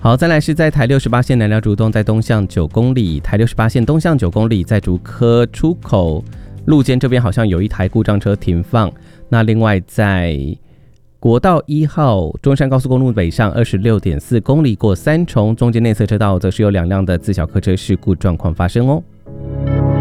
好，再来是在台68线南寮竹东，在东向9公里，台68线东向9公里，在竹科出口路肩这边好像有一台故障车停放。那另外在国道1号中山高速公路北上 26.4 公里过三重，中间内侧车道则是有2辆的自小客车事故状况发生哦。